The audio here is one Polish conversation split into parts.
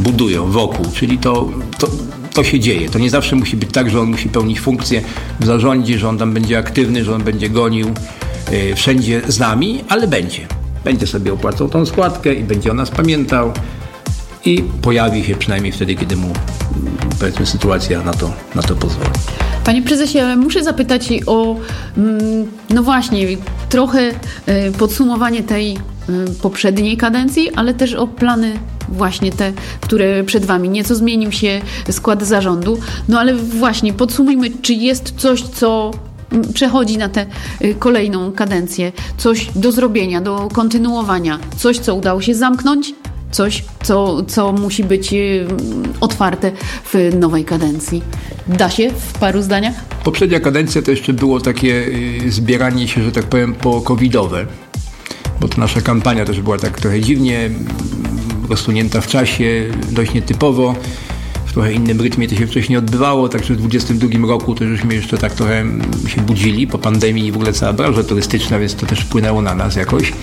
budują wokół, czyli to się dzieje. To nie zawsze musi być tak, że on musi pełnić funkcję w zarządzie, że on tam będzie aktywny, że on będzie gonił wszędzie z nami, ale będzie. Będzie sobie opłacał tą składkę i będzie o nas pamiętał i pojawi się przynajmniej wtedy, kiedy mu, powiedzmy, sytuacja na to pozwoli. Panie prezesie, muszę zapytać o, no właśnie, trochę podsumowanie tej poprzedniej kadencji, ale też o plany właśnie te, które przed wami. Nieco zmienił się skład zarządu, no ale właśnie podsumujmy, czy jest coś, co przechodzi na tę kolejną kadencję, coś do zrobienia, do kontynuowania, coś, co udało się zamknąć, coś, co musi być otwarte w nowej kadencji. Da się w paru zdaniach? Poprzednia kadencja to jeszcze było takie zbieranie się, że tak powiem, po-covidowe, bo to nasza kampania też była tak trochę dziwnie rozsunięta w czasie, dość nietypowo. W trochę innym rytmie to się wcześniej odbywało, także w 2022 roku to żeśmy jeszcze tak trochę się budzili po pandemii i w ogóle cała branża turystyczna, więc to też wpłynęło na nas jakoś.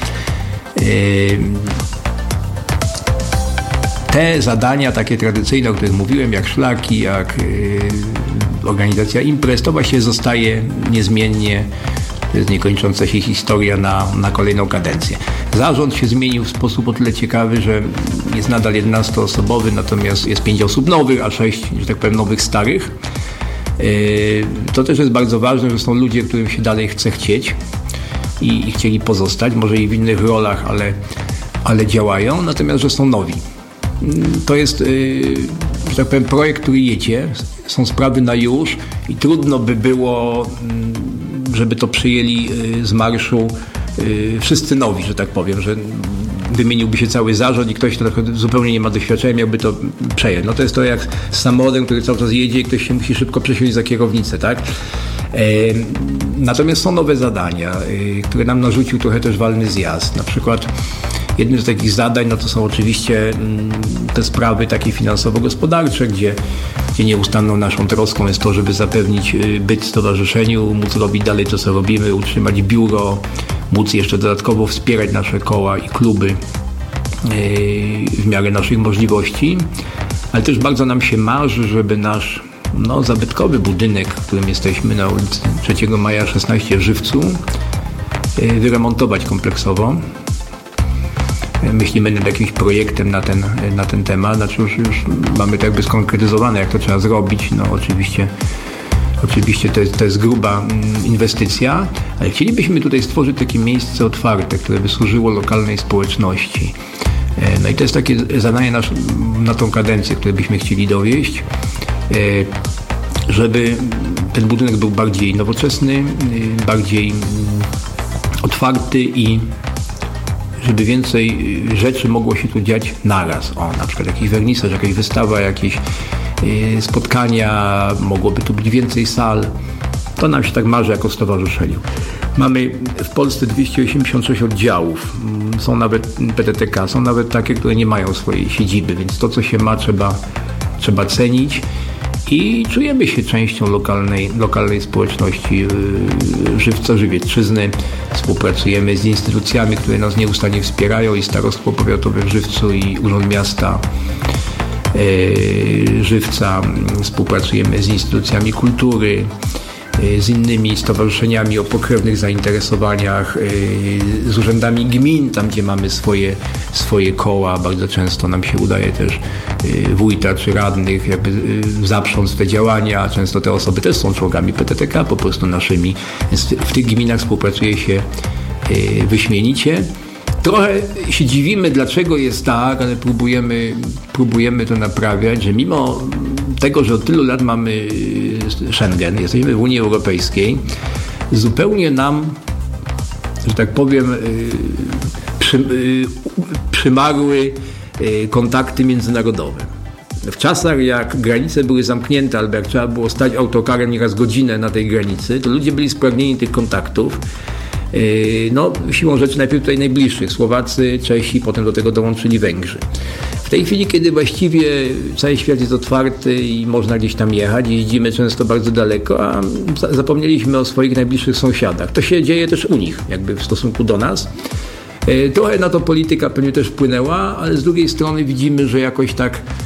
Te zadania takie tradycyjne, o których mówiłem, jak szlaki, jak organizacja imprez, to właśnie zostaje niezmiennie. To jest niekończąca się historia na kolejną kadencję. Zarząd się zmienił w sposób o tyle ciekawy, że jest nadal 11-osobowy, natomiast jest 5 osób nowych, a 6, że tak powiem, nowych starych. To też jest bardzo ważne, że są ludzie, którym się dalej chce chcieć i chcieli pozostać, może i w innych rolach, ale działają, natomiast że są nowi. To jest, że tak powiem, projekt, który jedzie, są sprawy na już i trudno by było, żeby to przyjęli z marszu wszyscy nowi, że tak powiem, że wymieniłby się cały zarząd i ktoś, kto zupełnie nie ma doświadczenia, miałby to przejąć. No to jest to jak z samochodem, który cały czas jedzie i ktoś się musi szybko przesiąść za kierownicę, tak? Natomiast są nowe zadania, które nam narzucił trochę też walny zjazd. Na przykład jednym z takich zadań, no to są oczywiście te sprawy takie finansowo-gospodarcze, gdzie nieustanną naszą troską jest to, żeby zapewnić byt stowarzyszeniu, móc robić dalej to, co robimy, utrzymać biuro, móc jeszcze dodatkowo wspierać nasze koła i kluby w miarę naszych możliwości. Ale też bardzo nam się marzy, żeby nasz zabytkowy budynek, w którym jesteśmy na ulicy 3 Maja 16 w Żywcu, wyremontować kompleksowo. Myślimy nad jakimś projektem na ten temat. Znaczy już mamy to jakby skonkretyzowane, jak to trzeba zrobić. No oczywiście to jest gruba inwestycja, ale chcielibyśmy tutaj stworzyć takie miejsce otwarte, które by służyło lokalnej społeczności. No i to jest takie zadanie na tą kadencję, które byśmy chcieli dowieść, żeby ten budynek był bardziej nowoczesny, bardziej otwarty i żeby więcej rzeczy mogło się tu dziać naraz. Na przykład jakiś wernisaż, jakaś wystawa, jakieś spotkania, mogłoby tu być więcej sal. To nam się tak marzy jako stowarzyszeniu. Mamy w Polsce 286 oddziałów. Są nawet PTTK, są nawet takie, które nie mają swojej siedziby, więc to, co się ma, trzeba cenić. I czujemy się częścią lokalnej społeczności Żywca, Żywiecczyzny. Współpracujemy z instytucjami, które nas nieustannie wspierają, i Starostwo Powiatowe w Żywcu, i Urząd Miasta Żywca. Współpracujemy z instytucjami kultury, z innymi stowarzyszeniami o pokrewnych zainteresowaniach, z urzędami gmin, tam gdzie mamy swoje koła. Bardzo często nam się udaje też wójta czy radnych jakby zaprząc te działania. Często te osoby też są członkami PTTK po prostu naszymi. Więc w tych gminach współpracuje się wyśmienicie. Trochę się dziwimy, dlaczego jest tak, ale próbujemy to naprawiać, że mimo tego, że od tylu lat mamy Schengen, jesteśmy w Unii Europejskiej, zupełnie nam, że tak powiem, przymarły kontakty międzynarodowe. W czasach, jak granice były zamknięte, albo jak trzeba było stać autokarem nieraz godzinę na tej granicy, to ludzie byli spragnieni tych kontaktów. Siłą rzeczy najpierw tutaj najbliższych, Słowacy, Czesi, potem do tego dołączyli Węgrzy. W tej chwili, kiedy właściwie cały świat jest otwarty i można gdzieś tam jechać, jeździmy często bardzo daleko, a zapomnieliśmy o swoich najbliższych sąsiadach. To się dzieje też u nich, jakby w stosunku do nas. Trochę na to polityka pewnie też wpłynęła, ale z drugiej strony widzimy, że jakoś tak